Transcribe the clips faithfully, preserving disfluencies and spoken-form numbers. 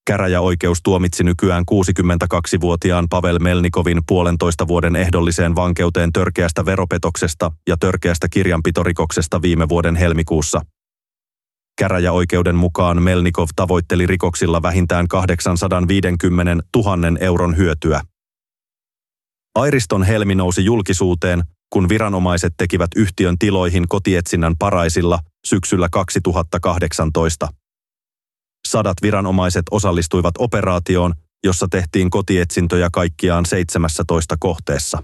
Käräjäoikeus tuomitsi nykyään kuusikymmentäkaksivuotiaan Pavel Melnikovin puolentoista vuoden ehdolliseen vankeuteen törkeästä veropetoksesta ja törkeästä kirjanpitorikoksesta viime vuoden helmikuussa. Käräjäoikeuden mukaan Melnikov tavoitteli rikoksilla vähintään kahdeksansataaviisikymmentätuhatta euron hyötyä. Airiston helmi nousi julkisuuteen, kun viranomaiset tekivät yhtiön tiloihin kotietsinnän Paraisilla syksyllä kaksituhattakahdeksantoista. Sadat viranomaiset osallistuivat operaatioon, jossa tehtiin kotietsintöjä kaikkiaan seitsemässätoista kohteessa.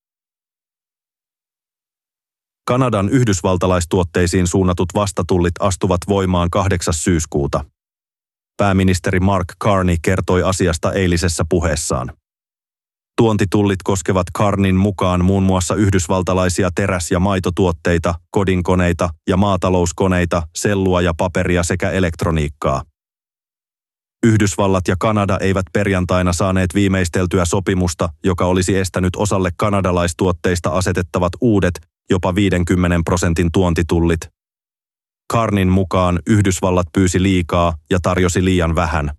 Kanadan yhdysvaltalaistuotteisiin suunnatut vastatullit astuvat voimaan kahdeksas syyskuuta. Pääministeri Mark Carney kertoi asiasta eilisessä puheessaan. Tuontitullit koskevat Carneyn mukaan muun muassa yhdysvaltalaisia teräs- ja maitotuotteita, kodinkoneita ja maatalouskoneita, sellua ja paperia sekä elektroniikkaa. Yhdysvallat ja Kanada eivät perjantaina saaneet viimeisteltyä sopimusta, joka olisi estänyt osalle kanadalaistuotteista asetettavat uudet, jopa viidenkymmenen prosentin tuontitullit. Carneyn mukaan Yhdysvallat pyysi liikaa ja tarjosi liian vähän.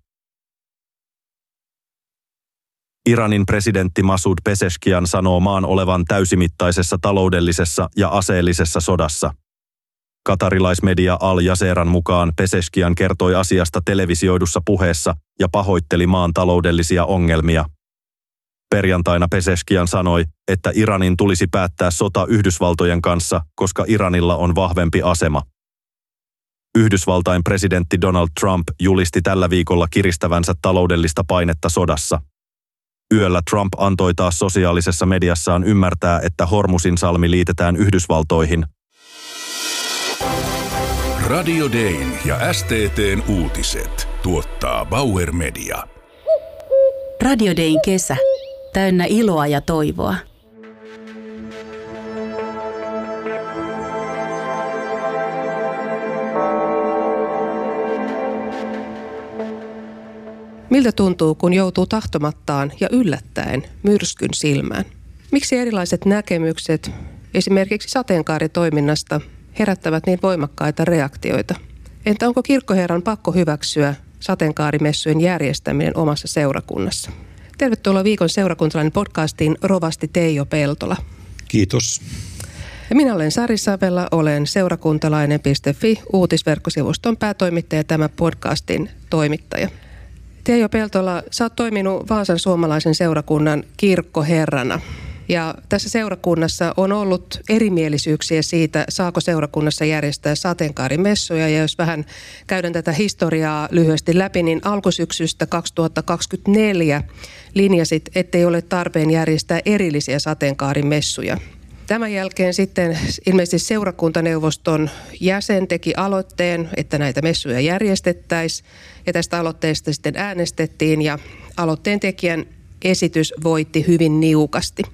Iranin presidentti Masoud Pezeshkian sanoo maan olevan täysimittaisessa taloudellisessa ja aseellisessa sodassa. Katarilaismedia Al Jazeeran mukaan Pezeshkian kertoi asiasta televisioidussa puheessa ja pahoitteli maan taloudellisia ongelmia. Perjantaina Pezeshkian sanoi, että Iranin tulisi päättää sota Yhdysvaltojen kanssa, koska Iranilla on vahvempi asema. Yhdysvaltain presidentti Donald Trump julisti tällä viikolla kiristävänsä taloudellista painetta sodassa. Yöllä Trump antoi taas sosiaalisessa mediassaan ymmärtää, että Hormuzin salmi liitetään Yhdysvaltoihin. Radio Dayn ja S T T:n uutiset tuottaa Bauer Media. Radio Dayn kesä. Täynnä iloa ja toivoa. Miltä tuntuu, kun joutuu tahtomattaan ja yllättäen myrskyn silmään? Miksi erilaiset näkemykset, esimerkiksi sateenkaaritoiminnasta, herättävät niin voimakkaita reaktioita? Entä onko kirkkoherran pakko hyväksyä sateenkaarimessujen järjestäminen omassa seurakunnassa? Tervetuloa viikon seurakuntalainen podcastiin rovasti Teijo Peltola. Kiitos. Ja minä olen Sari Savela, olen seurakuntalainen piste fi uutisverkkosivuston päätoimittaja ja tämän podcastin toimittaja. Teijo Peltola, sä oot toiminut Vaasan suomalaisen seurakunnan kirkkoherrana. Ja tässä seurakunnassa on ollut erimielisyyksiä siitä, saako seurakunnassa järjestää sateenkaarimessuja. Ja jos vähän käydään tätä historiaa lyhyesti läpi, niin alkusyksystä kaksituhattakaksikymmentäneljä linjasit, ettei ole tarpeen järjestää erillisiä sateenkaarimessuja. Tämän jälkeen sitten ilmeisesti seurakuntaneuvoston jäsen teki aloitteen, että näitä messuja järjestettäisiin. Ja tästä aloitteesta sitten äänestettiin ja aloitteen tekijän esitys voitti hyvin niukasti.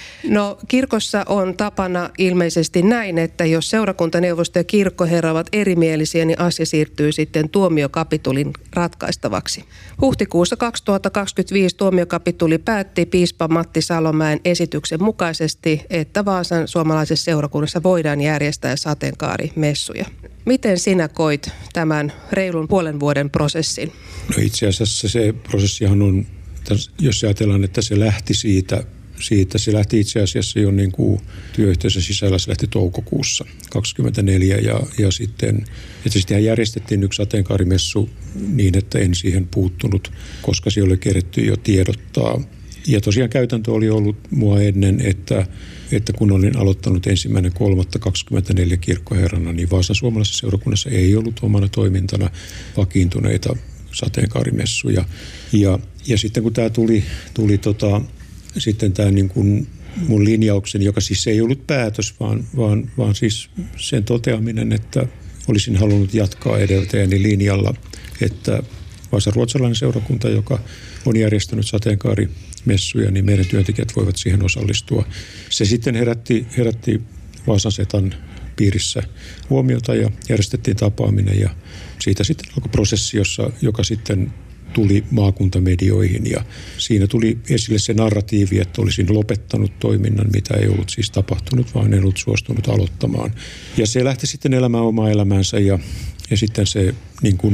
No kirkossa on tapana ilmeisesti näin, että jos seurakuntaneuvosto ja kirkkoherra ovat erimielisiä, niin asia siirtyy sitten tuomiokapitulin ratkaistavaksi. Huhtikuussa kaksituhattakaksikymmentäviisi tuomiokapituli päätti piispa Matti Salomäen esityksen mukaisesti, että Vaasan suomalaisessa seurakunnassa voidaan järjestää sateenkaarimessuja. Miten sinä koit tämän reilun puolen vuoden prosessin? No itse asiassa se prosessihan on, jos ajatellaan, että se lähti siitä, siitä se lähti itse asiassa jo niin kuin työyhteisön sisällä, se lähti toukokuussa kaksikymmentäneljä ja, ja sitten, että sitten järjestettiin yksi sateenkaarimessu niin, että en siihen puuttunut, koska se oli keretty jo tiedottaa. Ja tosiaan käytäntö oli ollut mua ennen, että, että kun olin aloittanut ensimmäinen kolmatta kaksikymmentäneljä kirkkoherrana, niin Vaasan suomalaisessa seurakunnassa ei ollut omana toimintana vakiintuneita sateenkaarimessuja. Ja, ja sitten kun tämä tuli, tuli tota, sitten tämä niin kuin mun linjauksen, joka siis ei ollut päätös, vaan, vaan, vaan siis sen toteaminen, että olisin halunnut jatkaa edeltäjäni linjalla, että Vaasan ruotsalainen seurakunta, joka on järjestänyt sateenkaarimessuja, niin meidän työntekijät voivat siihen osallistua. Se sitten herätti, herätti Vaasan setan piirissä huomiota ja järjestettiin tapaaminen ja siitä sitten alkoi prosessi, jossa, joka sitten tuli maakuntamedioihin ja siinä tuli esille se narratiivi, että olisin lopettanut toiminnan, mitä ei ollut siis tapahtunut, vaan en ollut suostunut aloittamaan. Ja se lähti sitten elämään omaa elämäänsä ja, ja sitten se niin kuin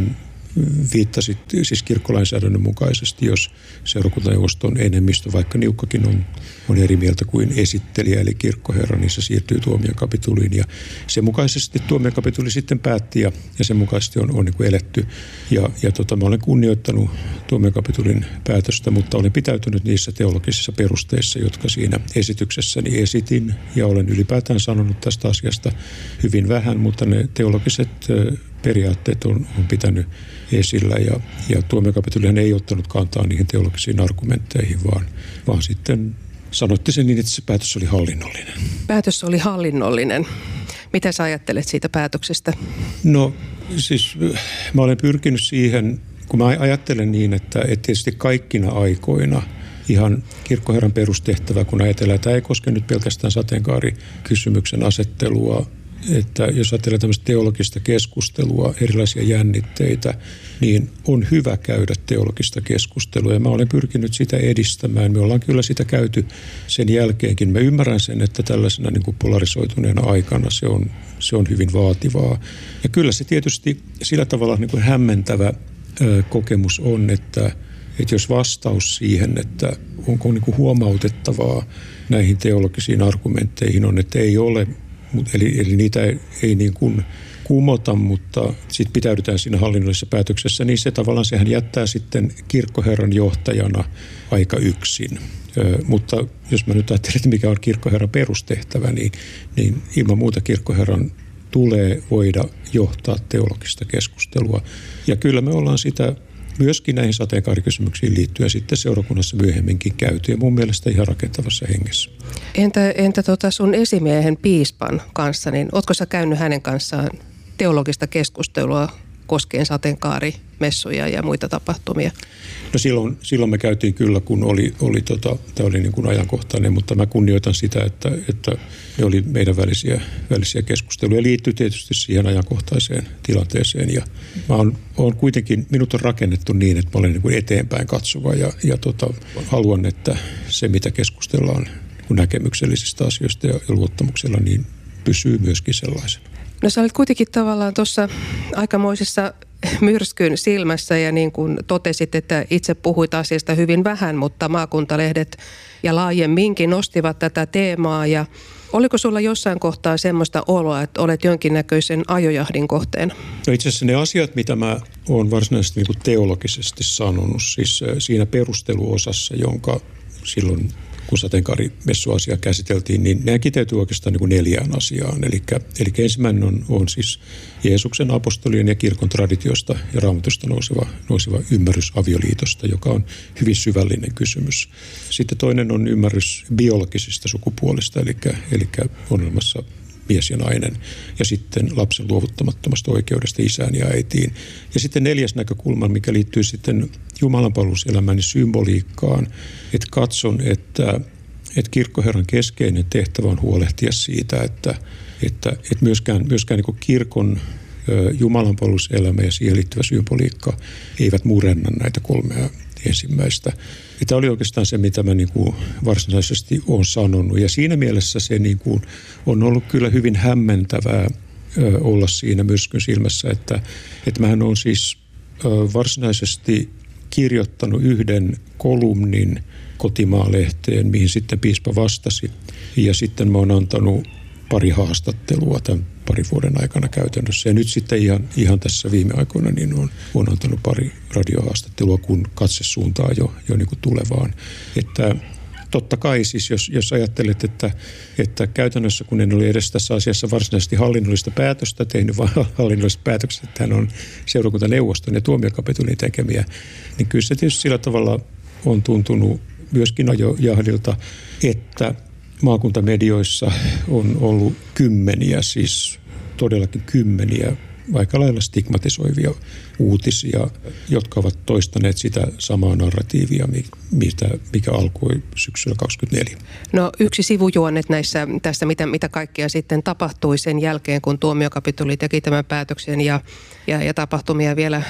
viittasit siis kirkkolainsäädännön mukaisesti, jos seurakuntaneuvoston enemmistö, vaikka niukkakin on, on eri mieltä kuin esittelijä eli kirkkoherra, niin se siirtyy tuomiokapituliin. Ja sen mukaisesti tuomiokapituli sitten päätti ja, ja sen mukaisesti on, on niin kuin eletty. Ja, ja tota, mä olen kunnioittanut tuomiokapitulin päätöstä, mutta olen pitäytynyt niissä teologisissa perusteissa, jotka siinä esityksessäni esitin. Ja olen ylipäätään sanonut tästä asiasta hyvin vähän, mutta ne teologiset periaatteet on, on pitänyt esillä ja, ja tuomiokapitulihan ei ottanut kantaa niihin teologisiin argumentteihin, vaan, vaan sitten sanoitte sen niin, että se päätös oli hallinnollinen. Päätös oli hallinnollinen. Mitä sä ajattelet siitä päätöksestä? No siis mä olen pyrkinyt siihen, kun mä ajattelen niin, että, että tietysti kaikkina aikoina ihan kirkkoherran perustehtävä, kun ajatellaan, että tämä ei koske nyt pelkästään sateenkaarikysymyksen asettelua, että jos ajatellaan tämmöistä teologista keskustelua, erilaisia jännitteitä, niin on hyvä käydä teologista keskustelua ja mä olen pyrkinyt sitä edistämään. Me ollaan kyllä sitä käyty sen jälkeenkin. Mä ymmärrän sen, että tällaisena niin kuin polarisoituneena aikana se on, se on hyvin vaativaa. Ja kyllä se tietysti sillä tavalla niin kuin hämmentävä ö, kokemus on, että, että jos vastaus siihen, että onko niin kuin huomautettavaa näihin teologisiin argumentteihin on, että ei ole. Eli, eli niitä ei, ei niin kuin kumota, mutta sitten pitäydytään siinä hallinnollisessa päätöksessä, niin se tavallaan sehän jättää sitten kirkkoherran johtajana aika yksin. Ö, mutta jos mä nyt ajattelen, että mikä on kirkkoherran perustehtävä, niin, niin ilman muuta kirkkoherran tulee voida johtaa teologista keskustelua. Ja kyllä me ollaan sitä myöskin näihin sateenkaarikysymyksiin liittyen sitten seurakunnassa myöhemminkin käyty ja mun mielestä ihan rakentavassa hengessä. Entä, entä tota sun esimiehen piispan kanssa, niin ootko sä käynyt hänen kanssaan teologista keskustelua koskien sateenkaarimessuja ja muita tapahtumia? No silloin, silloin me käytiin kyllä, kun oli, oli tota, tämä oli niin kuin ajankohtainen, mutta mä kunnioitan sitä, että, että ne oli meidän välisiä, välisiä keskusteluja. Liittyy tietysti siihen ajankohtaiseen tilanteeseen ja mä oon, oon kuitenkin, minut on rakennettu niin, että mä olen niin kuin eteenpäin katsova ja, ja tota, haluan, että se mitä keskustellaan näkemyksellisistä asioista ja, ja luottamuksella, niin pysyy myöskin sellaisena. No sä olit kuitenkin tavallaan tuossa aikamoisessa myrskyn silmässä ja niin kuin totesit, että itse puhuit asiasta hyvin vähän, mutta maakuntalehdet ja laajemminkin nostivat tätä teemaa ja oliko sulla jossain kohtaa semmoista oloa, että olet jonkinnäköisen ajojahdin kohteena? No itse asiassa ne asiat, mitä mä oon varsinaisesti niin kuin teologisesti sanonut, siis siinä perusteluosassa, jonka silloin kun sateenkaarimessuasia käsiteltiin, niin nämä kiteytyy oikeastaan niin kuin neljään asiaan. Eli, eli ensimmäinen on, on siis Jeesuksen apostolien ja kirkon traditiosta ja raamatusta nouseva, nouseva ymmärrys avioliitosta, joka on hyvin syvällinen kysymys. Sitten toinen on ymmärrys biologisista sukupuolista, eli, eli on olemassa mies ja nainen, ja sitten lapsen luovuttamattomasta oikeudesta isään ja äitiin. Ja sitten neljäs näkökulma, mikä liittyy sitten jumalanpalveluselämään ja symboliikkaan, että katson, että, että kirkkoherran keskeinen tehtävä on huolehtia siitä, että, että, että myöskään, myöskään niin kirkon jumalanpalveluselämä ja siihen liittyvä symboliikka eivät murenna näitä kolmea ensimmäistä. Ja tämä oli oikeastaan se, mitä mä niin kuin varsinaisesti olen sanonut. Ja siinä mielessä se niin kuin on ollut kyllä hyvin hämmentävää ö, olla siinä myrskyn silmässä, että, että mähän olen siis ö, varsinaisesti kirjoittanut yhden kolumnin Kotimaa-lehteen, mihin sitten piispa vastasi. Ja sitten mä oon antanut pari haastattelua tämän parin vuoden aikana käytännössä. Ja nyt sitten ihan, ihan tässä viime aikoina niin on, on antanut pari radiohaastattelua, kun katse suuntaa jo, jo niin kuin tulevaan. Että totta kai siis, jos, jos ajattelet, että, että käytännössä kun en ole edes tässä asiassa varsinaisesti hallinnollista päätöstä tehnyt, vaan hallinnolliset päätökset, että hän on seurakuntaneuvoston ja tuomiokapitulin tekemiä, niin kyllä se tietysti sillä tavalla on tuntunut myöskin ajojahdilta, että maakuntamedioissa on ollut kymmeniä, siis todellakin kymmeniä aika lailla stigmatisoivia uutisia, jotka ovat toistaneet sitä samaa narratiivia, mitä, mikä alkoi syksyllä kaksikymmentäneljä. No yksi sivujuonnet näissä, tässä, mitä, mitä kaikkea sitten tapahtui sen jälkeen, kun tuomiokapituli teki tämän päätöksen ja, ja, ja tapahtumia vielä,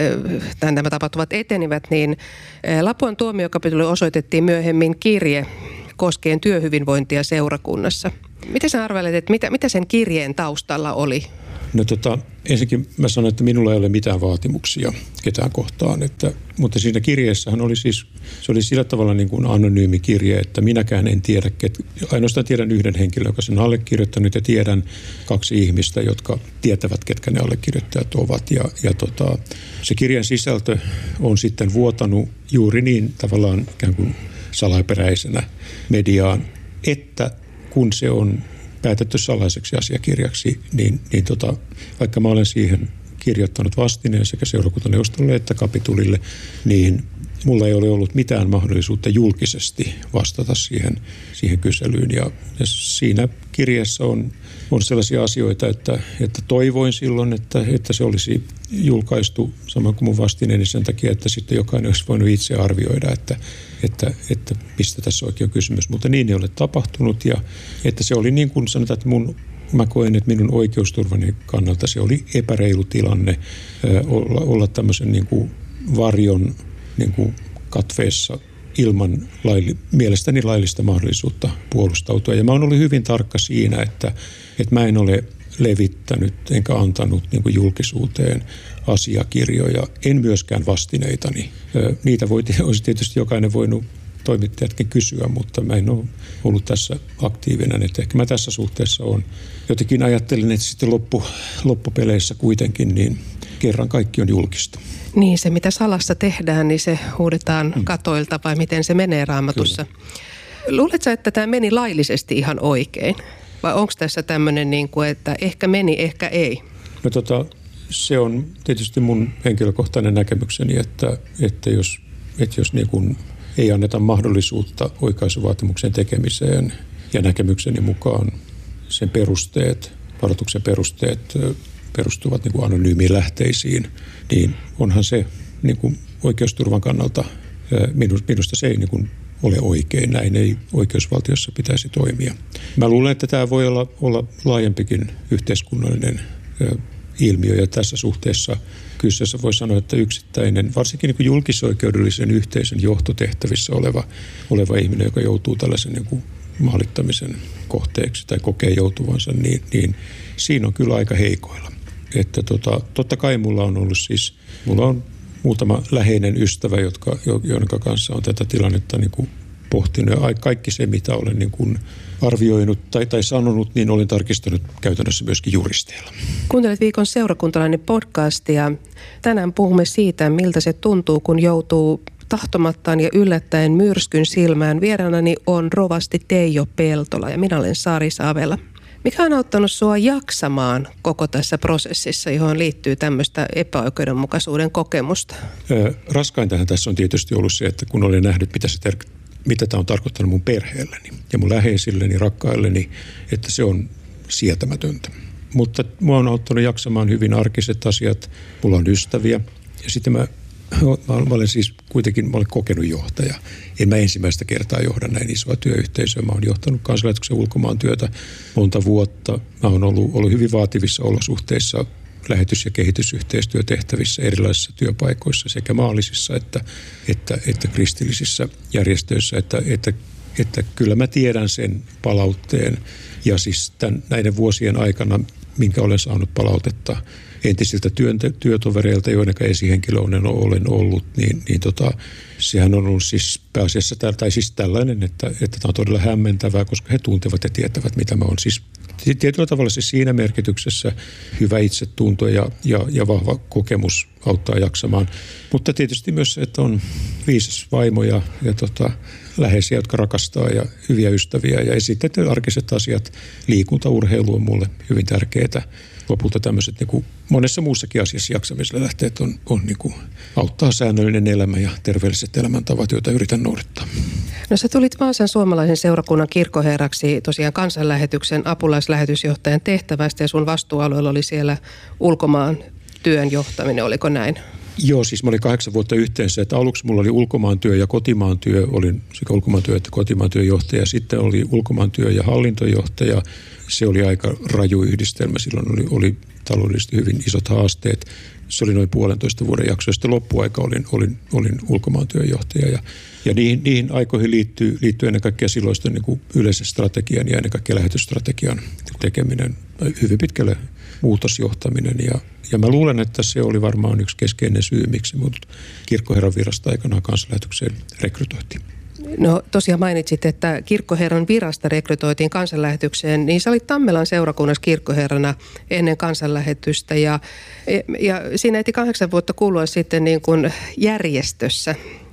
tämän nämä tapahtuvat etenivät, niin Lapuan tuomiokapituli osoitettiin myöhemmin kirje koskien työhyvinvointia seurakunnassa. Mitä sä arvelet, että mitä, mitä sen kirjeen taustalla oli? No tota, ensinnäkin mä sanon, että minulla ei ole mitään vaatimuksia ketään kohtaan, että, mutta siinä kirjeessähän oli siis, se oli sillä tavalla niin kuin anonyymi kirje, että minäkään en tiedä, ket, ainoastaan tiedän yhden henkilön, joka sen allekirjoittanut ja tiedän kaksi ihmistä, jotka tietävät, ketkä ne allekirjoittajat ovat ja, ja tota, se kirjan sisältö on sitten vuotanut juuri niin tavallaan ikään kuin salaperäisenä mediaan, että kun se on päätetty salaiseksi asiakirjaksi, niin, niin tota, vaikka mä olen siihen kirjoittanut vastineen sekä seurakuntaneuvostolle että kapitulille, niin mulla ei ole ollut mitään mahdollisuutta julkisesti vastata siihen, siihen kyselyyn. Ja, ja siinä kirjeessä on, on sellaisia asioita, että, että toivoin silloin, että, että se olisi julkaistu saman kuin mun vastineeni sen takia, että sitten jokainen olisi voinut itse arvioida, että, että, että mistä tässä oikein on kysymys. Mutta niin ei ole tapahtunut ja että se oli niin kuin sanotaan, että mun mä koen, että minun oikeusturvani kannalta se oli epäreilu tilanne olla, olla tämmöisen niin kuin varjon niin kuin katveessa ilman lailli, mielestäni laillista mahdollisuutta puolustautua. Ja mä oon ollut hyvin tarkka siinä, että, että mä en ole levittänyt enkä antanut niin kuin julkisuuteen asiakirjoja, en myöskään vastineitani. Niitä voi, olisi tietysti jokainen voinut toimittajatkin kysyä, mutta mä en ole ollut tässä aktiivinen. Että ehkä mä tässä suhteessa on. Jotenkin ajattelin, että sitten loppu, loppupeleissä kuitenkin niin kerran kaikki on julkista. Niin, se mitä salassa tehdään, niin se huudetaan mm. katoilta vai miten se menee Raamatussa. Kyllä. Luuletko, että tämä meni laillisesti ihan oikein? Vai onko tässä tämmöinen, niin kuin, että ehkä meni, ehkä ei? No tota, se on tietysti mun henkilökohtainen näkemykseni, että, että jos, että jos niin kuin ei anneta mahdollisuutta oikaisuvaatimuksen tekemiseen ja näkemykseni mukaan sen perusteet, varoituksen perusteet perustuvat niin kuin anonyymiin lähteisiin, niin onhan se niin kuin oikeusturvan kannalta, minusta se ei niin kuin ole oikein. Näin ei oikeusvaltiossa pitäisi toimia. Mä luulen, että tämä voi olla, olla laajempikin yhteiskunnallinen ilmiö ja tässä suhteessa kyseessä voi sanoa, että yksittäinen, varsinkin niin kuin julkisoikeudellisen yhteisön johtotehtävissä oleva, oleva ihminen, joka joutuu tällaisen niin kuin maalittamisen kohteeksi tai kokee joutuvansa, niin, niin siinä on kyllä aika heikoilla. Että tota, totta kai mulla on ollut siis, mulla on muutama läheinen ystävä, jotka, joiden kanssa on tätä tilannetta niin kuin pohtinut. Ja kaikki se, mitä olen niin kuin arvioinut tai, tai sanonut, niin olen tarkistanut käytännössä myöskin juristeilla. Kuuntelet Viikon seurakuntalainen podcastia. Tänään puhumme siitä, miltä se tuntuu, kun joutuu tahtomattaan ja yllättäen myrskyn silmään. Vieraanani on rovasti Teijo Peltola ja minä olen Sari Savela. Mikä on auttanut sinua jaksamaan koko tässä prosessissa, johon liittyy tämmöistä epäoikeudenmukaisuuden kokemusta? Raskaintahan tässä on tietysti ollut se, että kun olen nähnyt, mitä, se ter- mitä tämä on tarkoittanut mun perheelleni ja mun läheisilleni, rakkailleni, että se on sietämätöntä. Mutta mua on auttanut jaksamaan hyvin arkiset asiat. Mulla on ystäviä ja sitten mä Mä olen siis kuitenkin mä olen kokenut johtaja. En mä ensimmäistä kertaa johda näin isoa työyhteisöä. Mä oon johtanut kansanlähetyksen ulkomaan työtä monta vuotta. Mä oon ollut, ollut hyvin vaativissa olosuhteissa lähetys- ja kehitysyhteistyötehtävissä erilaisissa työpaikoissa sekä maallisissa että, että, että kristillisissä järjestöissä. Että, että, että kyllä mä tiedän sen palautteen ja siis tämän, näiden vuosien aikana, minkä olen saanut palautetta entisiltä työnte- työtovereilta, joiden esihenkilö olen ollut, niin, niin tota, sehän on ollut siis pääasiassa, tai siis tällainen, että, että tämä on todella hämmentävää, koska he tuntevat ja tietävät, mitä mä oon. Siis tietyllä tavalla siis siinä merkityksessä hyvä itsetunto ja, ja, ja vahva kokemus auttaa jaksamaan. Mutta tietysti myös se, että on viisas vaimo ja, ja tota, läheisiä, jotka rakastaa ja hyviä ystäviä. Ja sitten arkiset asiat, liikunta, urheilu on mulle hyvin tärkeää. Lopulta tämmöiset niin kuin monessa muussakin asiassa jaksamiselle lähteet on, on niin kuin auttaa säännöllinen elämä ja terveelliset elämäntavat, joita yritän noudattaa. No sä tulit Vaasan suomalaisen seurakunnan kirkkoherraksi tosiaan kansanlähetyksen apulaislähetysjohtajan tehtävästä ja sun vastuualueella oli siellä ulkomaan työn johtaminen, oliko näin? Joo, siis mä olin kahdeksan vuotta yhteensä, että aluksi mulla oli ulkomaantyö ja kotimaantyö, olin sekä ulkomaantyö että kotimaantyöjohtaja, sitten oli ulkomaantyö ja hallintojohtaja. Se oli aika raju yhdistelmä, silloin oli, oli taloudellisesti hyvin isot haasteet. Se oli noin puolentoista vuoden jakso ja sitten loppuaika olin, olin, olin ulkomaantyöjohtaja. Ja, ja niihin, niihin aikoihin liittyy, liittyy ennen kaikkea silloista niin kuin yleisen strategian ja ennen kaikkea lähetysstrategian tekeminen hyvin pitkälle muutosjohtaminen. Ja, ja mä luulen, että se oli varmaan yksi keskeinen syy, miksi mut kirkkoherran virasta aikanaan kansanlähetykseen rekrytoitiin. No tosiaan mainitsit, että kirkkoherran virasta rekrytoitiin kansanlähetykseen, niin sä olit Tammelan seurakunnassa kirkkoherrana ennen kansanlähetystä ja, ja siinä ehti kahdeksan vuotta kulua sitten niin kuin järjestössä,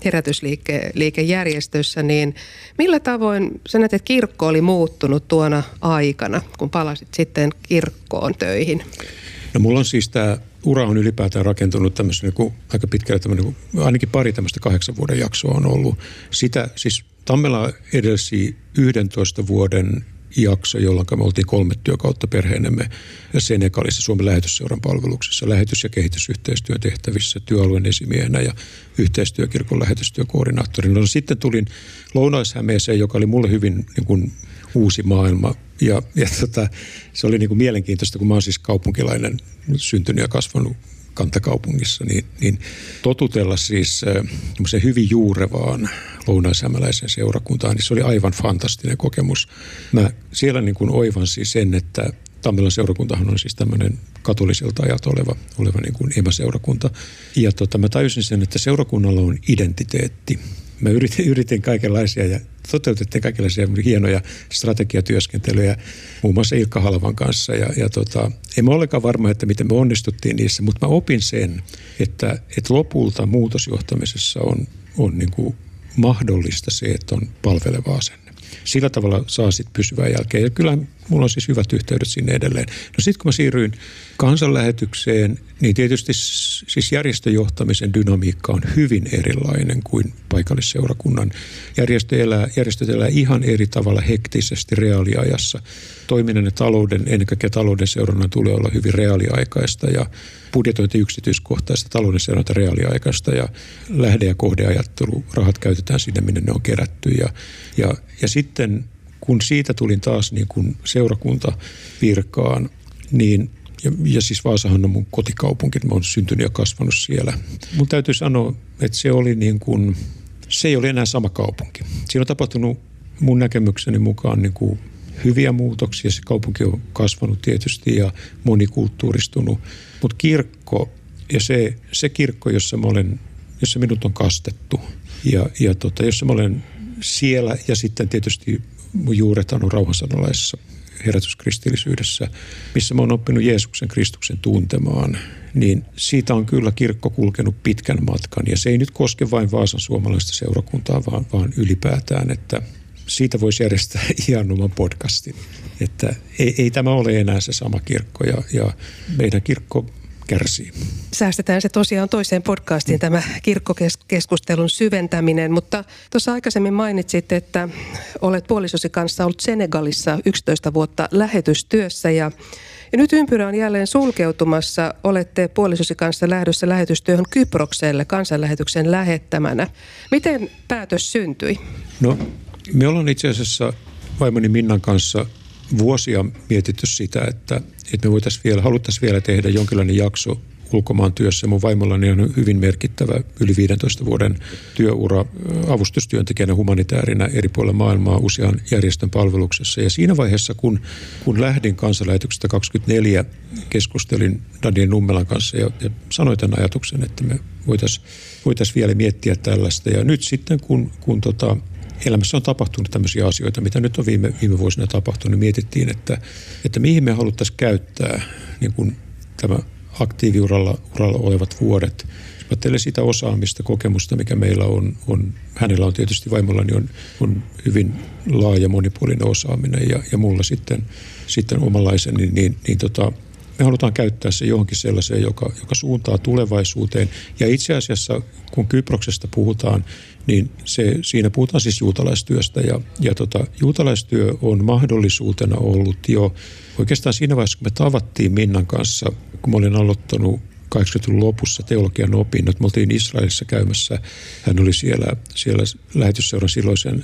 herätysliikejärjestössä, niin millä tavoin sä näet, että kirkko oli muuttunut tuona aikana, kun palasit sitten kirkkoon töihin? No mulla on siis tämä ura on ylipäätään rakentunut tämmöisen niin aika pitkälle tämmöinen, ainakin pari tämmöistä kahdeksan vuoden jaksoa on ollut. Sitä siis Tammela edelsi yhdentoista vuoden jakso, jolloin me oltiin kolme työkautta perheenemme Senegalissa Suomen lähetysseuran palveluksessa, lähetys- ja kehitysyhteistyön tehtävissä työalueen esimiehenä ja yhteistyökirkon lähetystyökoordinaattorina. No, sitten tulin Lounais-Hämeeseen, joka oli mulle hyvin niin kuin uusi maailma. Ja, ja tota, se oli niin kuin mielenkiintoista, kun mä oon siis kaupunkilainen, syntynyt ja kasvanut kantakaupungissa, niin, niin totutella siis äh, hyvin juurevaan lounais-hämäläisen seurakuntaan, niin se oli aivan fantastinen kokemus. Mä siellä niin kuin oivansin sen, että Tammelan seurakuntahan on siis tämmöinen katoliselta ajalta oleva, oleva niin kuin emäseurakunta. Ja tota, mä tajusin sen, että seurakunnalla on identiteetti. Mä yritin, yritin kaikenlaisia ja toteutettiin kaikenlaisia hienoja strategiatyöskentelyjä muun muassa Ilkka Halvan kanssa. Ja, ja tota, en mä olekaan varma, että miten me onnistuttiin niissä, mutta mä opin sen, että, että lopulta muutosjohtamisessa on, on niin kuin mahdollista se, että on palveleva asenne. Sillä tavalla saa sitten pysyvää jälkeen. Ja kyllä mulla on siis hyvät yhteydet sinne edelleen. No sitten kun mä siirryin kansanlähetykseen, niin tietysti siis järjestöjohtamisen dynamiikka on hyvin erilainen kuin paikallisseurakunnan. Järjestö elää, järjestöt elää ihan eri tavalla hektisesti reaaliajassa. Toiminnan ja talouden, ennen kaikkea talouden seurannan tulee olla hyvin reaaliaikaista ja budjetointi yksityiskohtaista, talouden seuranta reaaliaikaista ja lähde- ja kohdeajattelu, rahat käytetään sinne, minne ne on kerätty. Ja, ja, ja sitten kun siitä tulin taas niin kuin seurakuntavirkaan, niin ja, ja siis Vaasahan on mun kotikaupunki, mä oon syntynyt ja kasvanut siellä. Mun täytyy sanoa, että se oli niin kuin, se ei ole enää sama kaupunki. Siinä on tapahtunut mun näkemykseni mukaan niin kuin hyviä muutoksia. Se kaupunki on kasvanut tietysti ja monikulttuuristunut, mutta kirkko ja se, se kirkko, jossa mä olen, jossa minut on kastettu ja, ja tota, jossa mä olen siellä ja sitten tietysti mun juurethan on rauhansanalaisessa herätyskristillisyydessä, missä mä oon oppinut Jeesuksen Kristuksen tuntemaan, niin siitä on kyllä kirkko kulkenut pitkän matkan. Ja se ei nyt koske vain Vaasan suomalaista seurakuntaa, vaan, vaan ylipäätään, että siitä voisi järjestää ihan oman podcastin. Että ei, ei tämä ole enää se sama kirkko ja, ja meidän kirkko kärsii. Säästetään se tosiaan toiseen podcastiin, tämä kirkkokeskustelun syventäminen, mutta tuossa aikaisemmin mainitsit, että olet puolisosi kanssa ollut Senegalissa yksitoista vuotta lähetystyössä ja, ja nyt ympyrä on jälleen sulkeutumassa. Olette puolisosi kanssa lähdössä lähetystyöhön Kyprokselle kansanlähetyksen lähettämänä. Miten päätös syntyi? No, me ollaan itse asiassa vaimoni Minnan kanssa vuosia mietitty sitä, että, että me voitaisiin vielä, haluttaisiin vielä tehdä jonkinlainen jakso ulkomaan työssä. Mun vaimollani on hyvin merkittävä yli viidentoista vuoden työura avustustyöntekijänä humanitäärinä eri puolilla maailmaa usean järjestön palveluksessa. Ja siinä vaiheessa, kun, kun lähdin kansanlähetyksestä kaksikymmentäneljä, keskustelin Daniel Nummelan kanssa ja, ja sanoin tämän ajatuksen, että me voitaisiin voitais vielä miettiä tällaista. Ja nyt sitten, kun, kun tota, elämässä on tapahtunut tämmöisiä asioita, mitä nyt on viime, viime vuosina tapahtunut, niin mietittiin, että, että mihin me haluttaisiin käyttää niin kuin tämä aktiiviuralla uralla olevat vuodet. Ajattelen sitä osaamista, kokemusta, mikä meillä on. on hänellä on tietysti, vaimollani on, on hyvin laaja monipuolinen osaaminen ja, ja mulla sitten, sitten omanlaiseni, niin, niin, niin tota, me halutaan käyttää se johonkin sellaiseen, joka, joka suuntaa tulevaisuuteen. Ja itse asiassa, kun Kyproksesta puhutaan, niin se, siinä puhutaan siis juutalaistyöstä. Ja, ja tota, juutalaistyö on mahdollisuutena ollut jo oikeastaan siinä vaiheessa, kun me tavattiin Minnan kanssa, kun mä olin aloittanut kahdeksankymmentäluvun lopussa teologian opinnot. Me oltiin Israelissa käymässä. Hän oli siellä, siellä lähetysseuran silloisen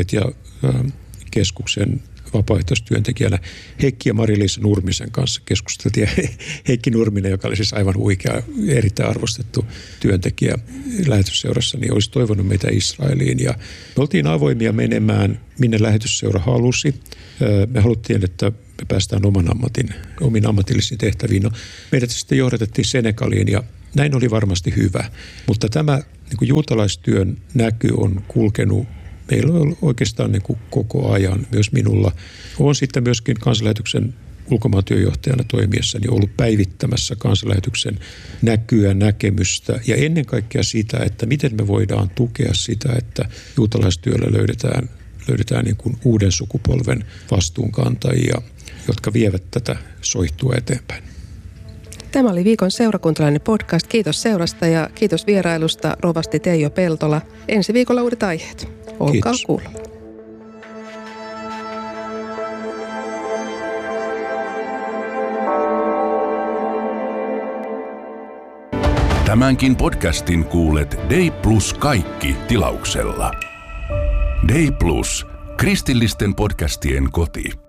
Shalhevet-keskuksen vapaaehtoistyöntekijänä Heikki ja Mari-Liisa Nurmisen kanssa keskusteltiin. Heikki Nurminen, joka oli siis aivan huikea, erittäin arvostettu työntekijä lähetysseurassa, niin olisi toivonut meitä Israeliin. Ja me oltiin avoimia menemään, minne lähetysseura halusi. Me haluttiin, että me päästään oman ammatin, omiin ammatillisiin tehtäviin. No, meidät sitten johdatettiin Senegaliin ja näin oli varmasti hyvä, mutta tämä niin kuin juutalaistyön näky on kulkenut meillä on oikeastaan niin kuin koko ajan, myös minulla. Olen sitten myöskin kansanlähetyksen ulkomaantyöjohtajana toimiessani ollut päivittämässä kansanlähetyksen näkyä, näkemystä ja ennen kaikkea sitä, että miten me voidaan tukea sitä, että juutalaistyöllä löydetään, löydetään niin kuin uuden sukupolven vastuunkantajia, jotka vievät tätä soihtua eteenpäin. Tämä oli viikon seurakuntalainen podcast. Kiitos seurasta ja kiitos vierailusta rovasti Teijo Peltola. Ensi viikolla uudet aiheet. Olkaa kuulolla. Tämänkin podcastin kuulet Day Plus kaikki tilauksella. Day Plus, kristillisten podcastien koti.